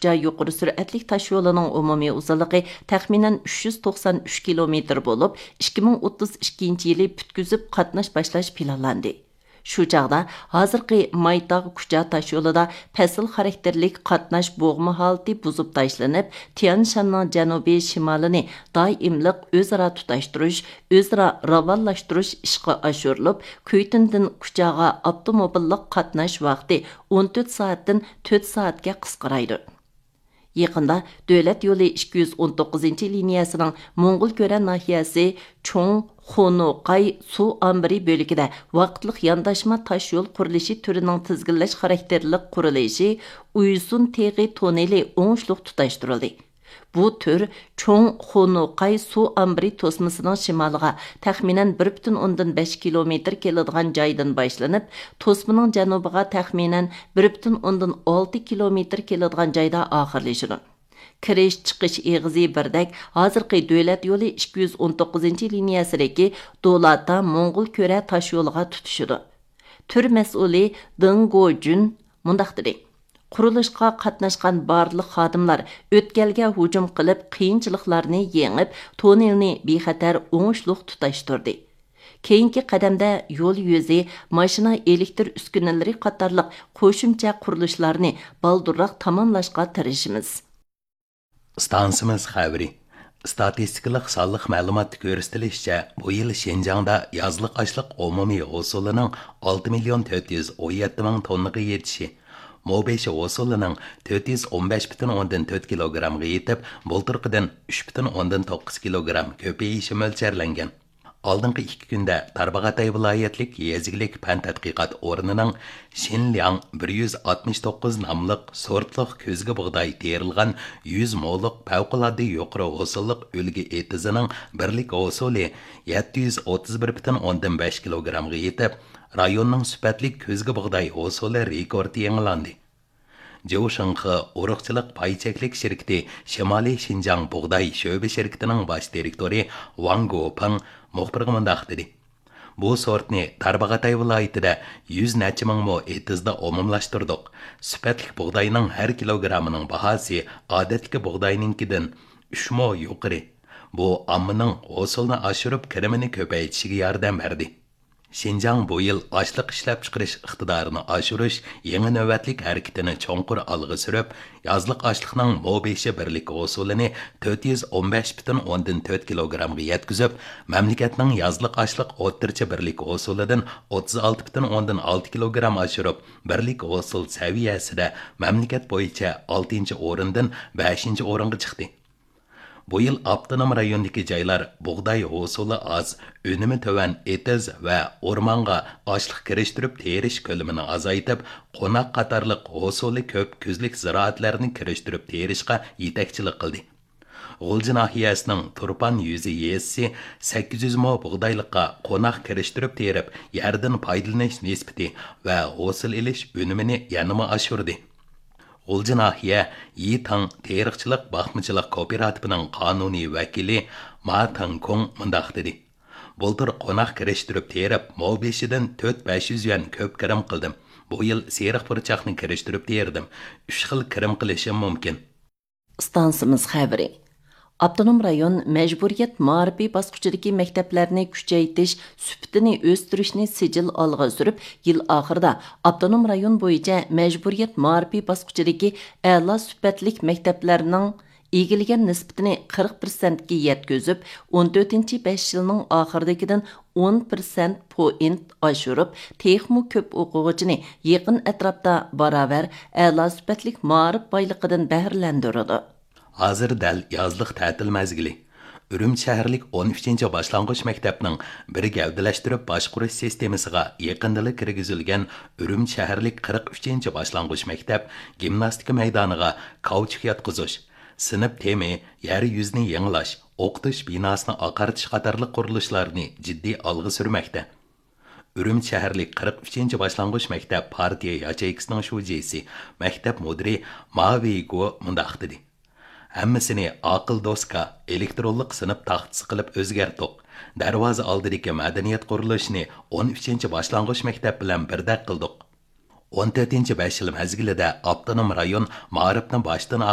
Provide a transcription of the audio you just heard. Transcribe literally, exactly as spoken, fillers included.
Uchca yuqori süratlik taş yoluning umumiy uzunligi taxminan uch yuz to'qson uch kilometr bo'lib, ikki ming o'ttiz ikkinchi yili putkuzib qatnash boshlash planlandi. Shu chaqda hozirgi Maytaq Kucha taş yolida fasl xarakterlik qatnash bo'g'ma holati buzib tashlanib, Tianshanning janubiy shimolini doimliq o'zaro tutashtirish, o'zaro ravonlashtirish ishga oshirilib, Kuytindan Kuchaga avtomobillik qatnash vaqti o'n to'rt soatdan to'rt soatga qisqaraydi. Yaqında Dövlət yolu ikki yuz o'n to'qqizinchi liniyasining Mo'ng'ulko'ra nahiyasi Cho'ng Xonoqay suv ombiri bo'ligida vaqtliq yondashma tash yo'l qurilishi turining tizginlash xarakterli qurilishi Uysun Teg'i toneli o'ngishliq tutashtirildi. Bu tür Cho'ng Xonoqay suv ombiri to'smasining shimoliga taxminan bir butun o'ndan besh kilometr keladigan joydan boshlanib, to'smaning janubiga taxminan bir butun o'ndan olti kilometr keladigan joyda oxirlashadi. Kirish chiqish eg'izi birdak hozirgi Dövlət yolu ikki yuz o'n to'qqizinchi liniyasidagi Dolata Mo'ng'ulko'ra tash yo'liga tutishadi. Tür mas'uli Deng Gojun mundaq dedi: Qurilishga qatnashgan barliq xodimlar o'tkalga hujum qilib, qiyinchiliklarni yengib, tonelni bexatar o'ngishliq tutashtirdi. Keyingi qadamda yo'l yuzi, mashina elektr uskunalari qatorliq qo'shimcha qurilishlarni baldurroq tamomlashga tirishimiz. Stansimiz xabari. Statistikalik sonliq ma'lumotda ko'rsatilishicha, bu yil Shenjangda yozliq ochliq umumiy hosulining olti million to'rt yuz o'n yetti ming tonnaga yetishi, Mobeshi hosulining to'rt yuz o'n besh butun o'ndan to'rt kilogrammga yetib, bulturqidan uch butun o'ndan to'qqiz kilogramm ko'payishi mo'ljallangan. Oldingi ikki kunda Tarbag'atay viloyatlik yezilik fan tadqiqot o'rnining Shinliang bir yuz oltmish to'qqiz nomli sortliq ko'zga bug'doy terilgan yuz mo'liq favqulodda yuqori hosilliq o'lgi etizining birlik hosili yetti yuz o'ttiz bir butun o'ndan besh kilogrammga yetib, rayonning sifatlik ko'zga bug'doy hosili rekordi yangilandi. Jovshanxi urug'chilik paycheklik shirkati Shimoliy Shinjang bug'doy sho'ba shirkatining bosh direktori Wang Gopeng muxbirga mundaq dedi: Bu sortni Tarbag'atay viloyatida yuz necha ming mo etizda umumlashtirdik. Sifatlik bug'doyning har kilogrammining bahosi odatdagi bug'doyninkidan uch mo yuqori. Bu ommaning hosilni oshirib kirimini ko'paytishiga yordam berdi. Shinjang bu yil ochliq ishlab chiqarish iqtidorini oshirish yangi navbatlik harakatini cho'nqur olg'a surib, yozliq ochliqning Mobeshi birlik hosulini to'rt yuz o'n besh butun o'ndan to'rt kilogrammga yetkazib, mamlakatning yozliq ochliq o'rtacha birlik hosulidan o'ttiz olti butun o'ndan olti kilogramm oshirib, birlik hosul saviyasida mamlakat bo'yicha oltinchi o'rindan beshinchi o'ringa chiqdi. Bu yil avtonom rayondagi joylar bug'doy hosuli oz, unumi tovan etiz va o'rmonga ochliq kirishtirib terish ko'lamini azaytib, qo'noq qatorliq hosuli ko'p ko'zlik ziroatlarni kirishtirib terishga yetakchilik qildi. G'ulji nahiyasining Turpan yuzi yezisi sakkiz yuz mo bug'doyliqqa qo'noq kirishtirib terib, yerdan foydalanish nisbati va hosil ilish unumini yanama oshirdi. G'ulji nahiya Yitang teriqchilik baxmachilik kooperativining qonuniy vakili Ma Tangkong mundaq dedi: Bultur qo'noq kirishtirib terib, Mobeshidan to'rt ming besh yuz yuan ko'p kirim qildim. Bu yil seriq burchaqni kirishtirib terdim. uch xil kirim qilishim mumkin. Stansimiz xabari. Avtonom rayon majburiyat ma'rifiy bosqichidagi maktablarni kuchaytirish, sifatini o'stirishni sijil olg'a surib, yil oxirida avtonom rayon bo'yicha majburiyat ma'rifiy bosqichidagi a'lo sifatlik maktablarning egilgan nisbatini qirq prosentga yetkazib, o'n to'rtinchi besh yilning oxiridagidan o'n prosent point oshirib, texmu ko'p o'quvchini yaqin atrofda barobar a'lo sifatlik ma'rif boyliqidan bahramlandiradi. Hozir dal yozliq ta'til mazgili. Urumchi shaharlik o'n uchinchi boshlang'ich maktabning bir gavdalashtirib boshqarish sistemasiga yaqindala kirgizilgan Urumchi shaharlik qirq uchinchi boshlang'ich maktab gimnastika maydoniga kauchuk yotqizish, sinf temi, yer yuzni yangilash, o'qitish binosini oqartish qatorli qurilishlarni jiddiy olg'a surmoqda. Urumchi shaharlik qirq uchinchi boshlang'ich maktab partiya yachaykisining shujisi, maktab mudiri Mavi Go mundaq dedi: Hammasini aql doska, elektronlik sinf taxtisi qilib o'zgartdik. Darvoza oldidagi madaniyat qurilishini o'n uchinchi boshlang'ich maktab bilan birdaq qildik. o'n to'rtinchi besh yil mazgilida avtonom rayon ma'rifni boshdan